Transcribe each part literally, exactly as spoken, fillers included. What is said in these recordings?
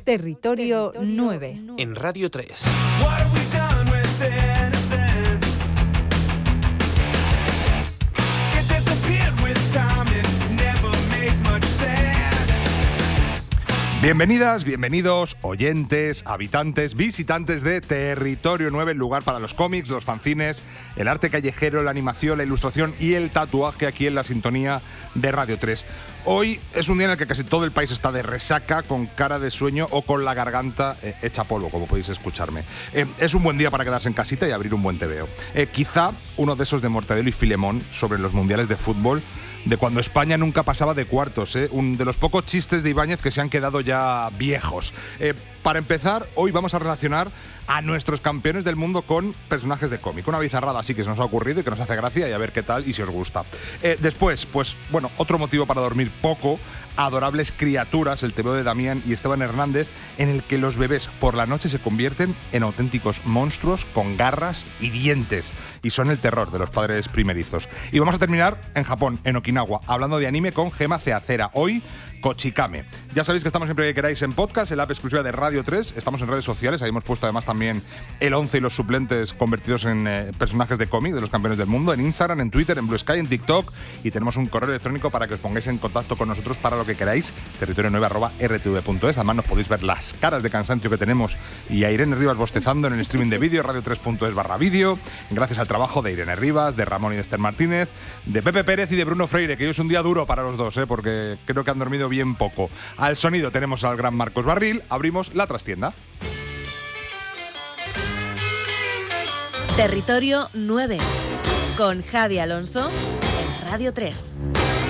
Territorio nueve. En Radio tres. Bienvenidas, bienvenidos, oyentes, habitantes, visitantes de Territorio nueve, el lugar para los cómics, los fanzines, el arte callejero, la animación, la ilustración y el tatuaje aquí en la sintonía de Radio tres. Hoy es un día en el que casi todo el país está de resaca, con cara de sueño o con la garganta eh, hecha polvo, como podéis escucharme. Eh, es un buen día para quedarse en casita y abrir un buen tebeo. Eh, quizá uno de esos de Mortadelo y Filemón sobre los mundiales de fútbol, de cuando España nunca pasaba de cuartos, ¿eh? Un de los pocos chistes de Ibáñez que se han quedado ya viejos. Eh, para empezar, hoy vamos a relacionar a nuestros campeones del mundo con personajes de cómic. Una bizarrada así que se nos ha ocurrido y que nos hace gracia, y a ver qué tal y si os gusta. Eh, después, pues bueno, otro motivo para dormir poco: Adorables criaturas, el tebeo de Damián y Esteban Hernández, en el que los bebés por la noche se convierten en auténticos monstruos con garras y dientes, y son el terror de los padres primerizos. Y vamos a terminar en Japón, en Okinawa, hablando de anime con Gema Ceacera. Hoy, Kochikame. Ya sabéis que estamos siempre que queráis en podcast, en la app exclusiva de Radio tres. Estamos en redes sociales, ahí hemos puesto además también el once y los suplentes convertidos en eh, personajes de cómic de los campeones del mundo, en Instagram, en Twitter, en Blue Sky, en TikTok, y tenemos un correo electrónico para que os pongáis en contacto con nosotros para lo que queráis, territorio nueve arroba r t v punto es. Además nos podéis ver las caras de cansancio que tenemos y a Irene Rivas bostezando en el streaming de vídeo, radio tres punto es barra vídeo, gracias al trabajo de Irene Rivas, de Ramón y de Esther Martínez, de Pepe Pérez y de Bruno Freire, que hoy es un día duro para los dos, ¿eh? Porque creo que han dormido bien poco. Al sonido tenemos al gran Marcos Barril. Abrimos la trastienda. Territorio nueve, con Javi Alonso en Radio tres.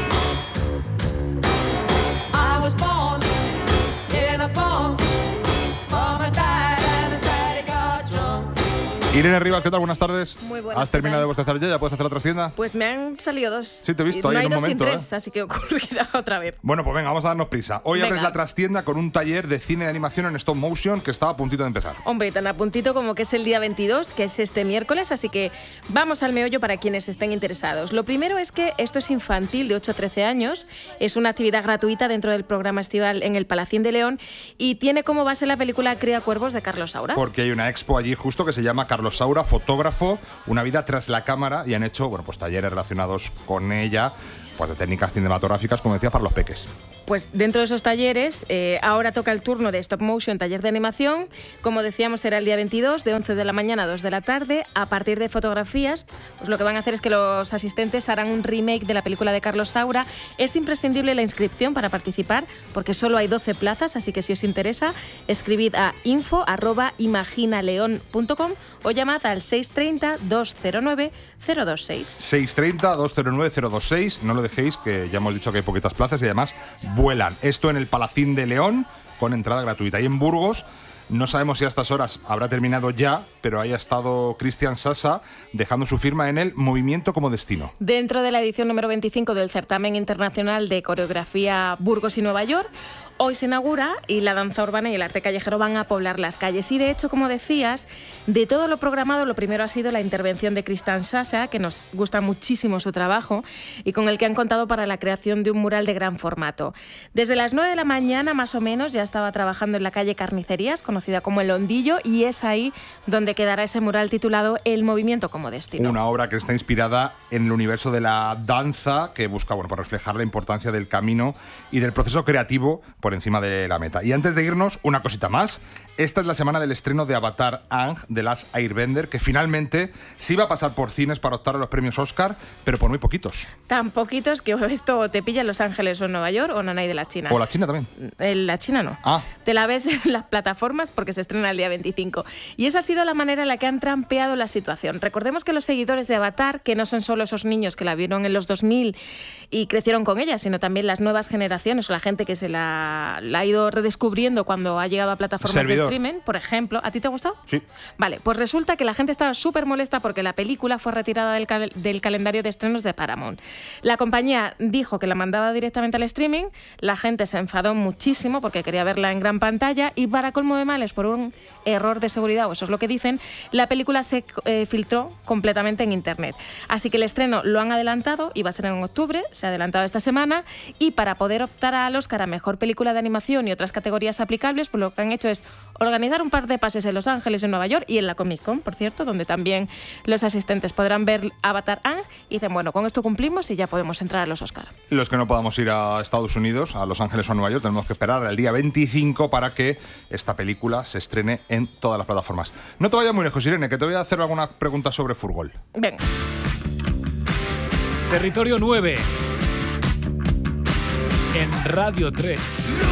Irene Rivas, ¿qué tal? Buenas tardes. Muy buenas. ¿Has terminado de bostezar ya? ¿Ya puedes hacer la trastienda? Pues me han salido dos. Sí, te he visto y ahí no en un hay dos momento, sin tres, ¿eh? así que ocurrirá otra vez. Bueno, pues venga, vamos a darnos prisa. Hoy Venga. abres la trastienda con un taller de cine de animación en stop motion que estaba a puntito de empezar. Hombre, tan a puntito como que es el día veintidós, que es este miércoles, así que vamos al meollo para quienes estén interesados. Lo primero es que esto es infantil, de ocho a trece años, es una actividad gratuita dentro del programa estival en el Palacín de León y tiene como base la película Cría Cuervos de Carlos Saura. Porque hay una expo allí justo que se llama Carlos Saura, fotógrafo, una vida tras la cámara, y han hecho, bueno, pues talleres relacionados con ella, pues de técnicas cinematográficas, como decía, para los peques. Pues dentro de esos talleres, eh, ahora toca el turno de Stop Motion, taller de animación. Como decíamos, será el día veintidós, de once de la mañana a dos de la tarde. A partir de fotografías, pues lo que van a hacer es que los asistentes harán un remake de la película de Carlos Saura. Es imprescindible la inscripción para participar, porque solo hay doce plazas, así que si os interesa, escribid a info arroba imaginaleon punto com o llamad al seis treinta, dos cero nueve, cero dos seis. seis treinta, dos cero nueve, cero dos seis, no lo dejéis, que ya hemos dicho que hay poquitas plazas y además vuelan. Esto en el Palacín de León, con entrada gratuita. Y en Burgos, no sabemos si a estas horas habrá terminado ya, pero ahí ha estado Cristian Sasa dejando su firma en el Movimiento como Destino. Dentro de la edición número veinticinco del Certamen Internacional de Coreografía Burgos y Nueva York, hoy se inaugura y la danza urbana y el arte callejero van a poblar las calles. Y de hecho, como decías, de todo lo programado, lo primero ha sido la intervención de Cristian Sasa, que nos gusta muchísimo su trabajo y con el que han contado para la creación de un mural de gran formato. Desde las nueve de la mañana, más o menos, ya estaba trabajando en la calle Carnicerías, conocida como El Hondillo, y es ahí donde quedará ese mural titulado El Movimiento como Destino. Una obra que está inspirada en el universo de la danza, que busca, bueno, por reflejar la importancia del camino y del proceso creativo por encima de la meta. Y antes de irnos, una cosita más. Esta es la semana del estreno de Avatar Aang, de Last Airbender, que finalmente sí va a pasar por cines para optar a los premios Oscar, pero por muy poquitos. Tan poquitos que esto te pilla en Los Ángeles o en Nueva York o en Nanay de la China. O la China también. En la China no. Ah. Te la ves en las plataformas porque se estrena el día veinticinco. Y esa ha sido la manera en la que han trampeado la situación. Recordemos que los seguidores de Avatar, que no son solo esos niños que la vieron en los dos mil y crecieron con ella, sino también las nuevas generaciones o la gente que se la, la ha ido redescubriendo cuando ha llegado a plataformas Servidor. de streaming, por ejemplo. ¿A ti te ha gustado? Sí. Vale, pues resulta que la gente estaba súper molesta porque la película fue retirada del, cal- del calendario de estrenos de Paramount. La compañía dijo que la mandaba directamente al streaming, la gente se enfadó muchísimo porque quería verla en gran pantalla y, para colmo de males, internacionales por un error de seguridad, o eso es lo que dicen, la película se eh, filtró completamente en Internet. Así que el estreno lo han adelantado, iba a ser en octubre, se ha adelantado esta semana, y para poder optar al Oscar a Mejor Película de Animación y otras categorías aplicables, pues lo que han hecho es organizar un par de pases en Los Ángeles, en Nueva York y en la Comic Con, por cierto, donde también los asistentes podrán ver Avatar A, y dicen, bueno, con esto cumplimos y ya podemos entrar a los Oscar. Los que no podamos ir a Estados Unidos, a Los Ángeles o a Nueva York, tenemos que esperar al día veinticinco para que esta película se estrene en todas las plataformas. No te vayas muy lejos, Irene, que te voy a hacer alguna pregunta sobre fútbol. Venga. Territorio nueve en Radio tres.